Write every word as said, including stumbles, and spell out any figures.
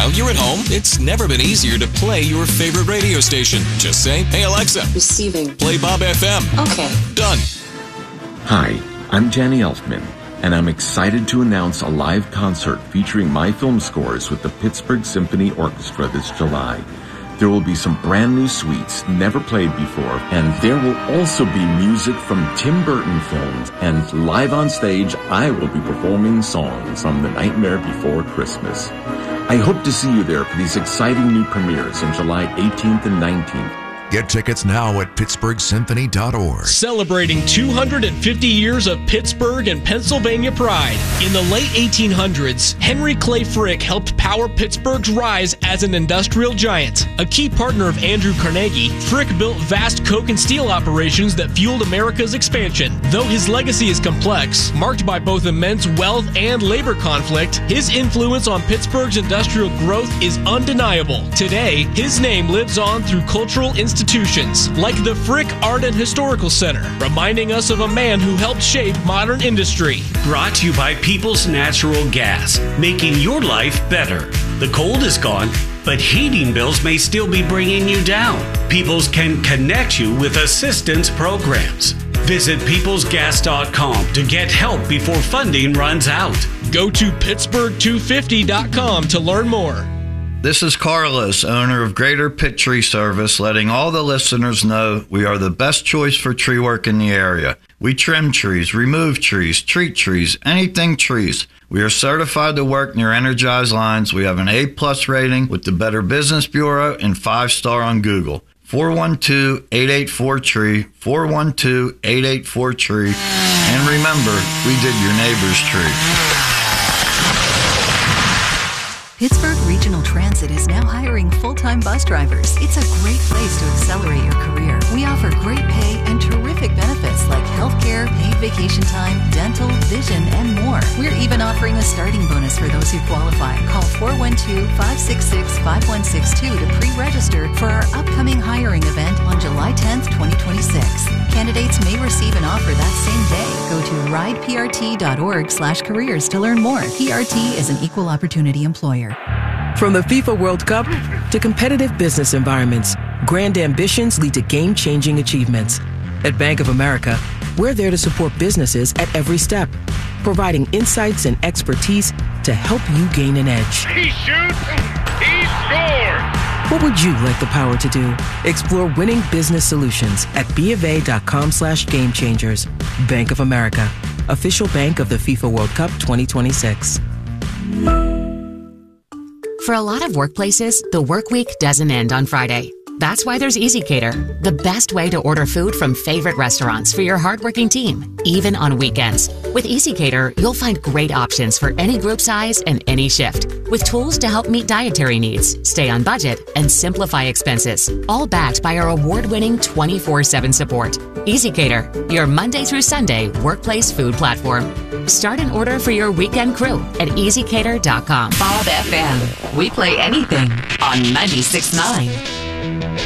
While you're at home, it's never been easier to play your favorite radio station. Just say, "Hey Alexa, receiving. Play Bob F M." Okay. Done. Hi, I'm Danny Elfman, and I'm excited to announce a live concert featuring my film scores with the Pittsburgh Symphony Orchestra this July. There will be some brand new suites never played before, and there will also be music from Tim Burton films. And live on stage, I will be performing songs from The Nightmare Before Christmas. I hope to see you there for these exciting new premieres on July eighteenth and nineteenth. Get tickets now at pittsburgh symphony dot org. Celebrating two hundred fifty years of Pittsburgh and Pennsylvania pride. In the late eighteen hundreds, Henry Clay Frick helped power Pittsburgh's rise as an industrial giant. A key partner of Andrew Carnegie, Frick built vast coke and steel operations that fueled America's expansion. Though his legacy is complex, marked by both immense wealth and labor conflict, his influence on Pittsburgh's industrial growth is undeniable. Today, his name lives on through cultural institutions Institutions like the Frick Art and Historical Center, reminding us of a man who helped shape modern industry. Brought to you by People's Natural Gas, making your life better. The cold is gone, but heating bills may still be bringing you down. Peoples can connect you with assistance programs. Visit peoples gas dot com to get help before funding runs out. Go to pittsburgh two fifty dot com to learn more. This is Carlos, owner of Greater Pitt Tree Service, letting all the listeners know we are the best choice for tree work in the area. We trim trees, remove trees, treat trees, anything trees. We are certified to work near energized lines. We have an A plus rating with the Better Business Bureau and five star on Google. four one two, eight eight four, T R E E, four one two, eight eight four, T R E E. And remember, we did your neighbor's tree. Pittsburgh Regional Transit is now hiring full-time bus drivers. It's a great place to accelerate your career. We offer great pay and terrific benefits like healthcare, paid vacation time, dental, vision, and more. We're even offering a starting bonus for those who qualify. Call four one two, five six six, five one six two to pre-register for our upcoming hiring event on July tenth, twenty twenty-six. Candidates may receive an offer that same day. Go to ride p r t dot org slash careers to learn more. P R T is an equal opportunity employer. From the FIFA World Cup to competitive business environments, grand ambitions lead to game-changing achievements. At Bank of America, we're there to support businesses at every step, providing insights and expertise to help you gain an edge. He shoots, he scores! What would you like the power to do? Explore winning business solutions at bofa.com slash game changers. Bank of America, official bank of the FIFA World Cup twenty twenty-six. For a lot of workplaces, the work week doesn't end on Friday. That's why there's EasyCater, the best way to order food from favorite restaurants for your hardworking team, even on weekends. With EasyCater, you'll find great options for any group size and any shift, with tools to help meet dietary needs, stay on budget, and simplify expenses, all backed by our award-winning twenty-four seven support. EasyCater, your Monday through Sunday workplace food platform. Start an order for your weekend crew at easy cater dot com. Bob F M. We play anything on ninety-six point nine.